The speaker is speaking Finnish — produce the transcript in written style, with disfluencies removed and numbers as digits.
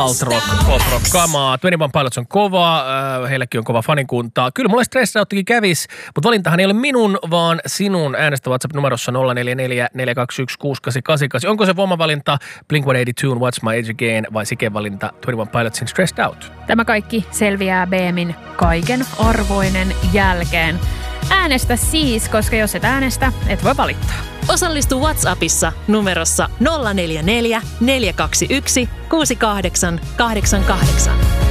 Alt-rock, pop-rock, kamaa. 21 Pilots on kova, heilläkin on kova fanikuntaa. Kyllä mulle stressauttikin kävis, mutta valintahan ei ole minun, vaan sinun. Äänestä WhatsApp-numerossa 044 421 6888. Onko se voimavalinta Blink-182, What's My Age Again vai Siken valinta 21 Pilotsin Stressed Out? Tämä kaikki selviää BMin kaiken arvoinen jälkeen. Äänestä siis, koska jos et äänestä, et voi valittaa. Osallistu WhatsAppissa numerossa 044 421 6888.